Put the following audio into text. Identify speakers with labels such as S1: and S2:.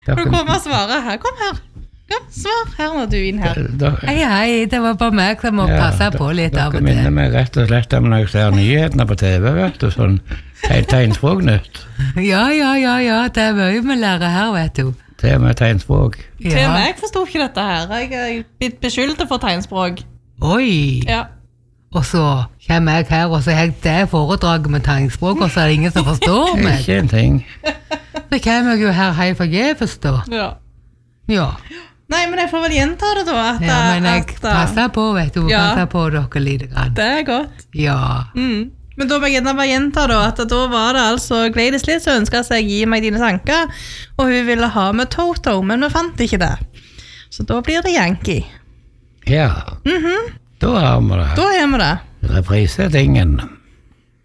S1: Du kommer og svarer her. Kom her. Kom, svar her når du er inn her.
S2: Hei, det var bare meg som må passe på litt av og til.
S3: Dere minner meg rett og slett om når jeg ser nyhetene på TV, vet du, sånn tegnspråknytt.
S2: Ja, det er mye vi lærer her, vet du.
S3: Det med tegnspråk.
S1: Til og med jeg forstod ikke dette her. Jeg er blitt beskyldt for tegnspråk.
S2: Oi!
S1: Ja.
S2: Og så kommer jeg her, og så har jeg det foredraget med tegnspråk, og så er det ingen som forstår meg.
S3: Ikke en ting.
S2: Så kommer jeg jo her hei forgjeves da. Ja.
S1: Nei, men jeg får vel gjenta det da.
S2: Men jeg passer på, vet du. Passer på dere litt grann.
S1: Det er godt.
S2: Ja.
S1: Men da må jeg gjerne bare gjenta da, at da var det altså Gladys Litt som ønsket seg gi meg dine tanker, og hun ville ha med Toto, men vi fant ikke det. Så da blir det Yankee.
S3: Ja. Da har vi det.
S1: Da har vi det.
S3: Reprisetingen.